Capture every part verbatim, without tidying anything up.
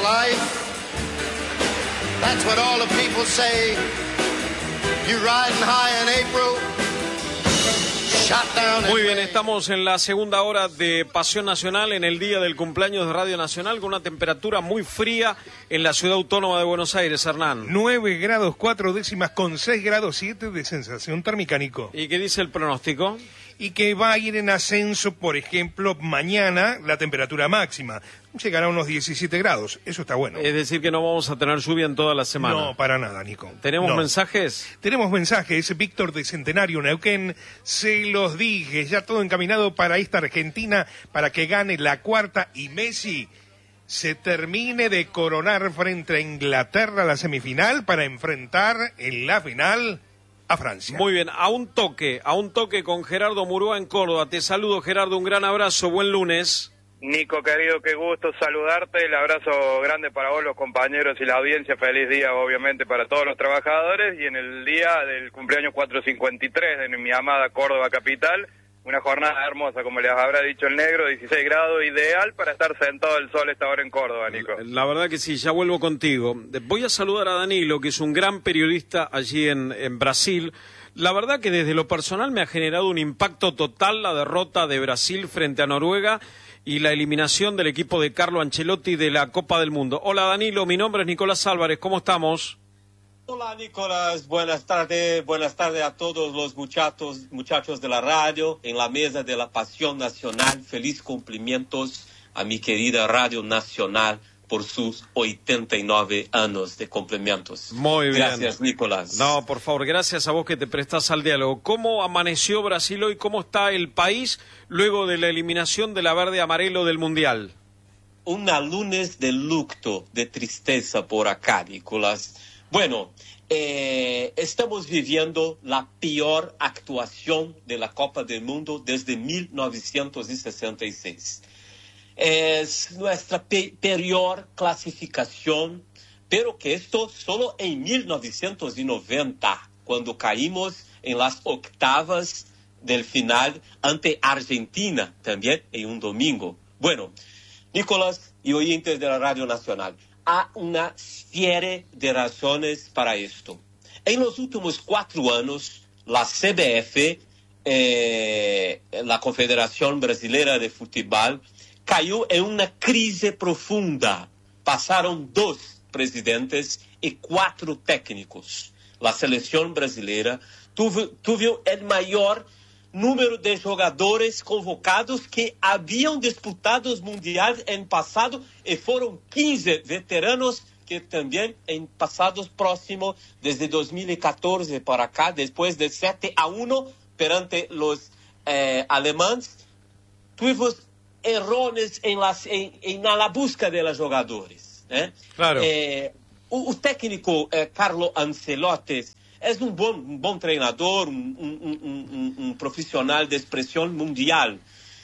life. That's what all the people say. You riding high in April. Muy bien, estamos en la segunda hora de Pasión Nacional en el día del cumpleaños de Radio Nacional con una temperatura muy fría en la ciudad autónoma de Buenos Aires, Hernán. nueve grados cuatro décimas con seis grados siete de sensación térmica, Nico. ¿Y qué dice el pronóstico? Y que va a ir en ascenso, por ejemplo, mañana la temperatura máxima. Llegará a unos diecisiete grados, eso está bueno. Es decir, que no vamos a tener lluvia en toda la semana. No, para nada, Nico. ¿Tenemos no. mensajes? Tenemos mensajes. Víctor de Centenario, Neuquén, se los dije, ya todo encaminado para esta Argentina, para que gane la cuarta y Messi se termine de coronar frente a Inglaterra la semifinal para enfrentar en la final a Francia. Muy bien, a un toque, a un toque con Gerardo Murúa en Córdoba. Te saludo, Gerardo, un gran abrazo, buen lunes. Nico, querido, qué gusto saludarte, el abrazo grande para vos, los compañeros y la audiencia, feliz día obviamente para todos los trabajadores y en el día del cumpleaños cuatrocientos cincuenta y tres de mi amada Córdoba capital, una jornada hermosa, como les habrá dicho el negro, dieciséis grados, ideal para estar sentado el sol esta hora en Córdoba, Nico. La verdad que sí, ya vuelvo contigo. Voy a saludar a Danilo, que es un gran periodista allí en, en Brasil. La verdad que desde lo personal me ha generado un impacto total la derrota de Brasil frente a Noruega y la eliminación del equipo de Carlo Ancelotti de la Copa del Mundo. Hola Danilo, mi nombre es Nicolás Álvarez, ¿cómo estamos? Hola Nicolás, buenas tardes, buenas tardes a todos los muchachos, muchachos de la radio, en la mesa de la Pasión Nacional. Feliz cumplimientos a mi querida Radio Nacional por sus ochenta y nueve años de cumplimientos. Muy bien. Gracias, Nicolás. No, por favor, gracias a vos que te prestás al diálogo. ¿Cómo amaneció Brasil hoy? ¿Cómo está el país luego de la eliminación de la verde-amarelo del Mundial? Una lunes de luto, de tristeza por acá, Nicolás. Bueno, eh, estamos viviendo la peor actuación de la Copa del Mundo desde mil novecientos sesenta y seis. Es nuestra pe- peor clasificación, pero que esto solo en mil novecientos noventa, cuando caímos en las octavas del final ante Argentina, también en un domingo. Bueno, Nicolás y oyentes de la Radio Nacional, hay una serie de razones para esto. En los últimos cuatro años, la C B F, eh, la Confederación Brasileña de Fútbol, cayó en una crisis profunda. Pasaron dos presidentes y cuatro técnicos. La selección brasileña tuvo, tuvo el mayor número de jugadores convocados que habían disputado los mundiales en pasado y fueron quince veteranos que también en pasados próximos, desde dos mil catorce para acá, después de siete a uno perante los eh, alemanes, tuvimos errores en, las, en, en la busca de los jugadores. ¿eh? Claro. Eh, o, o técnico eh, Carlo Ancelotti es un buen, un buen treinador, un, un, un, un, un profesional de expresión mundial.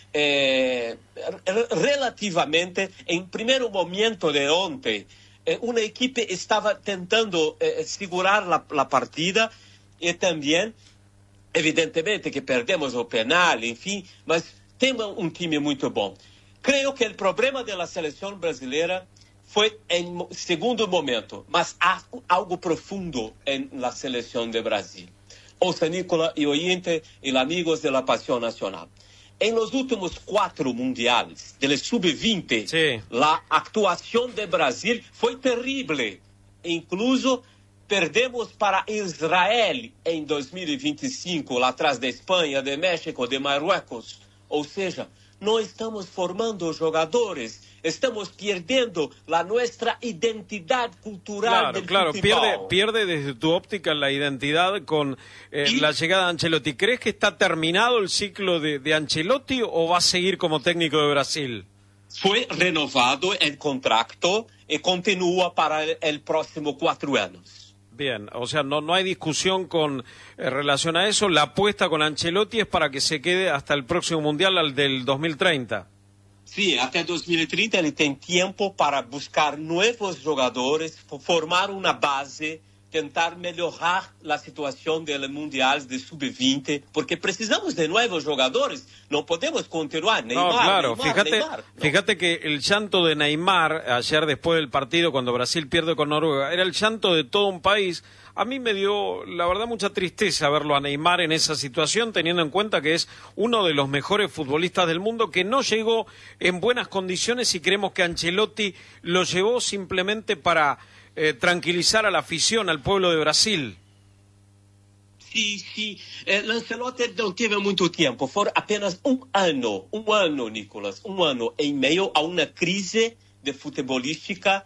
Eh, relativamente, en primer momento de ontem, eh, una equipe estaba tentando eh, segurar la, la partida y también, evidentemente, que perdemos el penal, en fin, mas tenemos un time muy bom. Creo que el problema de la selección brasileña fue en segundo momento, mas há algo profundo en la selección de Brasil. Ouça, Nicola y oyente y amigos de la Pasión Nacional. En los últimos cuatro mundiales del sub veinte, sí, la actuación de Brasil fue terrible. Incluso perdemos para Israel en dos mil veinticinco, lá atrás de Espanha, de México, de Marruecos. Ou seja, no estamos formando jogadores, estamos perdiendo la nuestra identidad cultural. Claro, del claro, fútbol. pierde, pierde desde tu óptica la identidad con eh, ¿Y? la llegada de Ancelotti. ¿Crees que está terminado el ciclo de, de Ancelotti o va a seguir como técnico de Brasil? Fue renovado el contrato y continúa para el, el próximo cuatro años. Bien, o sea, no, no hay discusión con eh, relación a eso. La apuesta con Ancelotti es para que se quede hasta el próximo Mundial, al del dos mil treinta. Sí, hasta dos mil treinta ele tem tiempo para buscar nuevos jugadores, formar una base tentar melhorar a situação do Mundial de sub veinte, porque precisamos de novos jogadores, não podemos continuar. Neymar, no, claro, Neymar, fíjate, Neymar, no. fíjate que el llanto de Neymar ayer después del partido cuando Brasil pierde con Noruega era el llanto de todo un país. A mí me dio, la verdad, mucha tristeza verlo a Neymar en esa situación, teniendo en cuenta que es uno de los mejores futbolistas del mundo, que no llegó en buenas condiciones y creemos que Ancelotti lo llevó simplemente para eh, tranquilizar a la afición, al pueblo de Brasil. Sim, sim. É, Lancelotti não teve muito tempo, foi apenas um ano, um ano, Nicolas, um ano em meio a uma crise de futebolística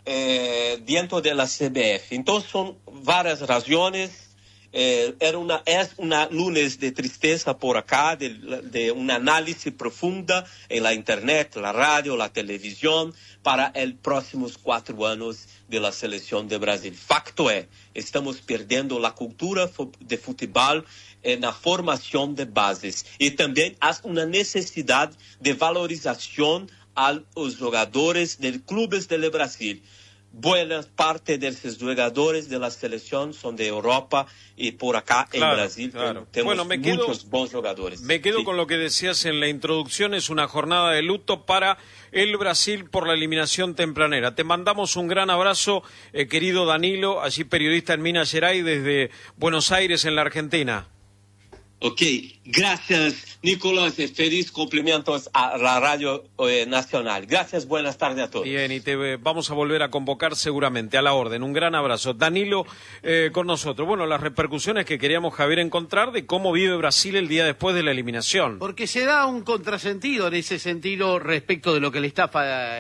eh, dentro da C B F. Então, são várias razões. Eh, era uma, é uma lunes de tristeza por acá, de, de uma análise profunda em la internet, la rádio, la televisão, para os próximos quatro anos da seleção de Brasil. Facto é, estamos perdendo a cultura de futebol eh, na formação de bases. E também há uma necessidade de valorização aos jogadores de clubes do Brasil. Buena parte desses jogadores de la selección son de Europa y por acá claro, en Brasil claro. tenemos bueno, me quedo, muchos bons jogadores. Me quedo sí. con lo que decías en la introducción, es una jornada de luto para el Brasil por la eliminación tempranera. Te mandamos un gran abrazo, eh, querido Danilo, allí periodista en Minas Gerais desde Buenos Aires en la Argentina. Ok, gracias Nicolás, feliz cumplimientos a la Radio eh, Nacional. Gracias, buenas tardes a todos. Bien, y te vamos a volver a convocar seguramente, a la orden. Un gran abrazo. Danilo eh, con nosotros. Bueno, las repercusiones que queríamos, Javier, encontrar de cómo vive Brasil el día después de la eliminación. Porque se da un contrasentido en ese sentido respecto de lo que le está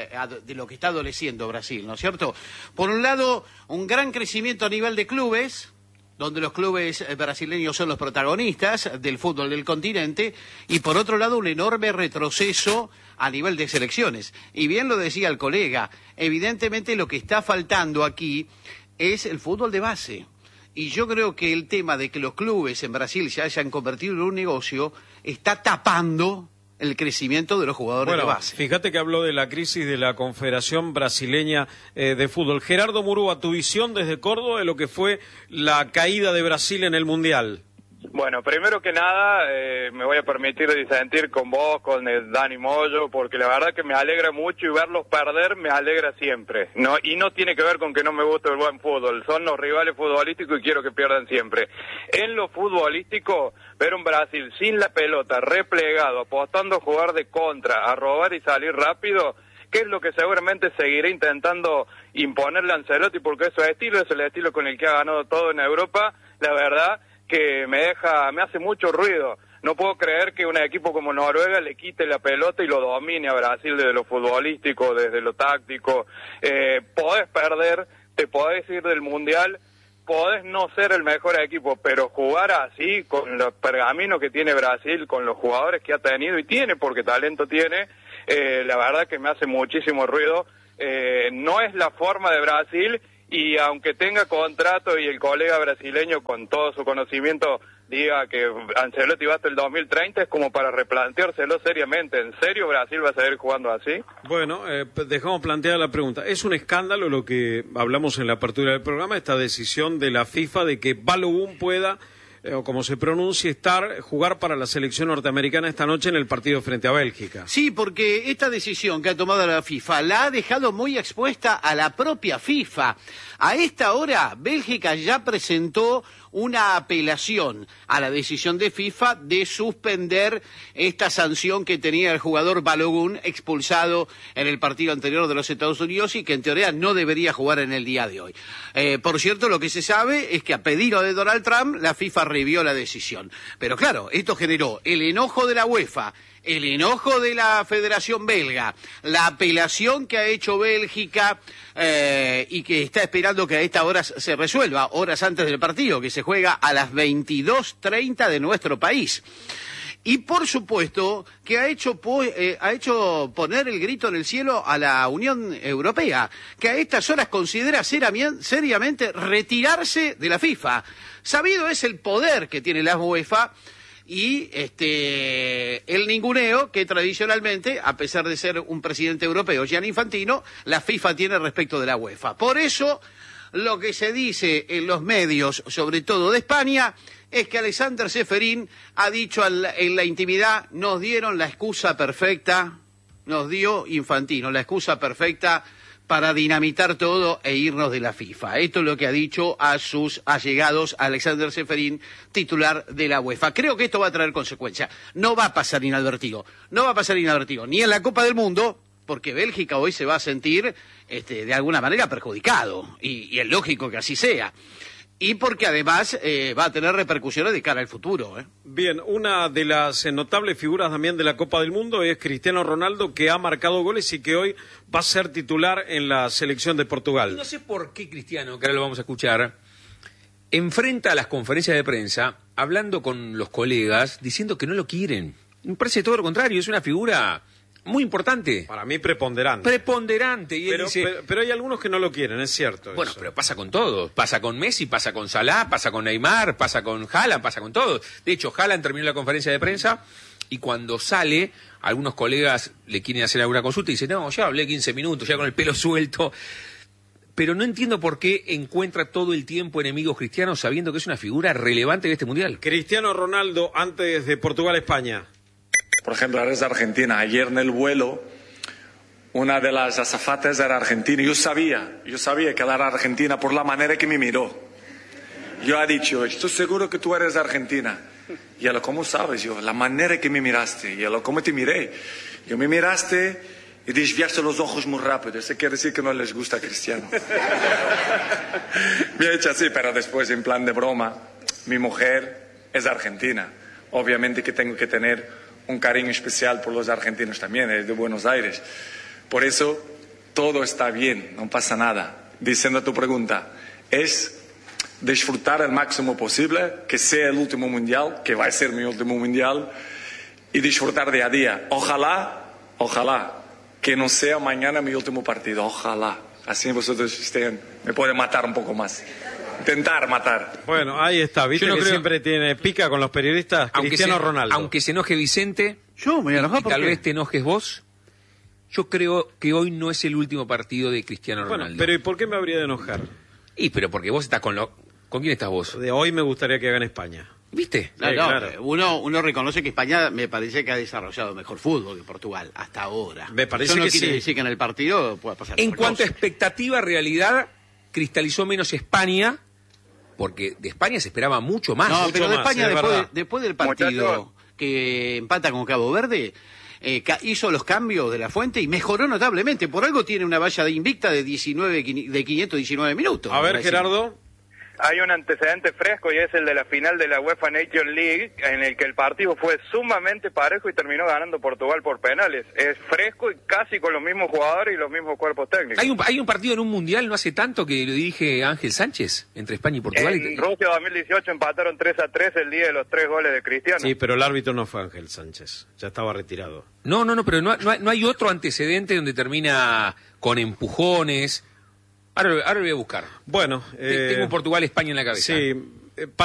de lo que está adoleciendo Brasil, ¿no es cierto? Por un lado, un gran crecimiento a nivel de clubes, donde los clubes brasileños son los protagonistas del fútbol del continente, y por otro lado un enorme retroceso a nivel de selecciones. Y bien lo decía el colega, evidentemente lo que está faltando aquí es el fútbol de base. Y yo creo que el tema de que los clubes en Brasil se hayan convertido en un negocio está tapando el crecimiento de los jugadores bueno, de base. Fíjate que habló de la crisis de la Confederación Brasileña eh, de Fútbol. Gerardo Murúa, tu visión desde Córdoba de lo que fue la caída de Brasil en el Mundial. Bueno, primero que nada, eh, me voy a permitir disentir con vos, con el Dani Moyo, porque la verdad que me alegra mucho y verlos perder me alegra siempre. No, y no tiene que ver con que no me guste el buen fútbol, son los rivales futbolísticos y quiero que pierdan siempre. En lo futbolístico, ver un Brasil sin la pelota, replegado, apostando a jugar de contra, a robar y salir rápido, que es lo que seguramente seguirá intentando imponerle a Ancelotti, porque es su estilo, es el estilo con el que ha ganado todo en Europa, la verdad que me deja, me hace mucho ruido. No puedo creer que un equipo como Noruega le quite la pelota y lo domine a Brasil desde lo futbolístico, desde lo táctico. Eh, podés perder, te podés ir del Mundial, podés no ser el mejor equipo, pero jugar así, con los pergaminos que tiene Brasil, con los jugadores que ha tenido y tiene, porque talento tiene, eh, la verdad que me hace muchísimo ruido. Eh, no es la forma de Brasil. Y aunque tenga contrato y el colega brasileño con todo su conocimiento diga que Ancelotti va hasta el dos mil treinta, es como para replanteárselo seriamente. ¿En serio Brasil va a seguir jugando así? Bueno, eh, dejamos planteada la pregunta. Es un escándalo lo que hablamos en la apertura del programa, esta decisión de la FIFA de que Balogun pueda, eh, o como se pronuncie, estar, jugar para la selección norteamericana esta noche en el partido frente a Bélgica. Sí, porque esta decisión que ha tomado la FIFA la ha dejado muy expuesta a la propia FIFA. A esta hora, Bélgica ya presentó una apelación a la decisión de FIFA de suspender esta sanción que tenía el jugador Balogun, expulsado en el partido anterior de los Estados Unidos y que en teoría no debería jugar en el día de hoy. Eh, por cierto, lo que se sabe es que a pedido de Donald Trump, la FIFA revió la decisión. Pero claro, esto generó el enojo de la UEFA, el enojo de la Federación Belga, la apelación que ha hecho Bélgica eh, y que está esperando que a esta hora se resuelva, horas antes del partido, que se juega a las veintidós treinta de nuestro país. Y por supuesto que ha hecho, eh, ha hecho poner el grito en el cielo a la Unión Europea, que a estas horas considera seriamente retirarse de la FIFA. Sabido es el poder que tiene la UEFA y este el ninguneo que tradicionalmente, a pesar de ser un presidente europeo, Gianni Infantino, la FIFA tiene respecto de la UEFA. Por eso Lo que se dice en los medios, sobre todo de España, es que Alexander Ceferín ha dicho en la intimidad, nos dieron la excusa perfecta, nos dio Infantino la excusa perfecta para dinamitar todo e irnos de la FIFA. Esto es lo que ha dicho a sus allegados Alexander Ceferín, titular de la UEFA. Creo que esto va a traer consecuencias. No va a pasar inadvertido. No va a pasar inadvertido ni en la Copa del Mundo, porque Bélgica hoy se va a sentir este, de alguna manera perjudicado, y, y es lógico que así sea. Y porque además eh, va a tener repercusiones de cara al futuro. ¿eh? Bien, una de las notables figuras también de la Copa del Mundo es Cristiano Ronaldo, que ha marcado goles y que hoy va a ser titular en la selección de Portugal. Y no sé por qué Cristiano, que ahora lo vamos a escuchar, enfrenta a las conferencias de prensa hablando con los colegas, diciendo que no lo quieren. Me parece todo lo contrario, es una figura muy importante. Para mí preponderante. Preponderante. Y él pero, dice, pero, pero hay algunos que no lo quieren, es cierto. Bueno, eso. pero pasa con todos. Pasa con Messi, pasa con Salah, pasa con Neymar, pasa con Haaland, pasa con todos. De hecho, Haaland terminó la conferencia de prensa y cuando sale, algunos colegas le quieren hacer alguna consulta y dicen, no, ya hablé quince minutos, ya con el pelo suelto. Pero no entiendo por qué encuentra todo el tiempo enemigos cristianos sabiendo que es una figura relevante de este mundial. Cristiano Ronaldo, antes de Portugal-España. Por ejemplo, ahora es de Argentina. Ayer en el vuelo, una de las azafatas era argentina. Yo sabía, yo sabía que era argentina por la manera que me miró. Yo he dicho, estoy seguro que tú eres de Argentina. Y él, ¿cómo sabes? Yo, la manera que me miraste. Y él, ¿cómo te miré? Yo me miraste y desviaste los ojos muy rápido. Eso quiere decir que no les gusta a Cristiano. Me he hecho así, pero después, en plan de broma, mi mujer es de Argentina. Obviamente que tengo que tener un cariño especial por los argentinos también, es de Buenos Aires. Por eso, todo está bien, no pasa nada. Diciendo a tu pregunta, es disfrutar al máximo posible, que sea el último mundial, que va a ser mi último mundial, y disfrutar día a día. Ojalá, ojalá, que no sea mañana mi último partido, ojalá. Así vosotros estén, me pueden matar un poco más. Intentar matar. Bueno, ahí está, viste no que creo... siempre tiene pica con los periodistas, aunque Cristiano se, Ronaldo. Aunque se enoje Vicente, yo me voy a enojar y ¿por tal qué? vez te enojes vos, yo creo que hoy no es el último partido de Cristiano Bueno, Ronaldo. pero ¿y por qué me habría de enojar? Y pero porque vos estás con lo... ¿Con quién estás vos? De hoy me gustaría que gane España. ¿Viste? No, Sí, no, claro. uno, uno reconoce que España me parece que ha desarrollado mejor fútbol que Portugal hasta ahora. Me parece Eso no que quiere sí. decir que en el partido pueda pasar En otra cuanto a cosa. expectativa, realidad, cristalizó menos España, porque de España se esperaba mucho más. No, mucho pero de más, España es después, verdad. después del partido Muchachos. que empata con Cabo Verde, eh, ca- hizo los cambios de la fuente y mejoró notablemente. Por algo tiene una valla de invicta de diecinueve, quini- de quinientos diecinueve minutos. A ver, me parece. Gerardo. Hay un antecedente fresco y es el de la final de la UEFA Nation League, en el que el partido fue sumamente parejo y terminó ganando Portugal por penales. Es fresco y casi con los mismos jugadores y los mismos cuerpos técnicos. Hay un, hay un partido en un mundial no hace tanto que lo dirige Ángel Sánchez entre España y Portugal. En Rusia dos mil dieciocho empataron tres a tres el día de los tres goles de Cristiano. Sí, pero el árbitro no fue Ángel Sánchez, ya estaba retirado. No, no, no, pero no, no, hay- no hay otro antecedente donde termina con empujones. Ahora, ahora lo voy a buscar. Bueno, Te- eh, Tengo Portugal-España en la cabeza. sí, eh, para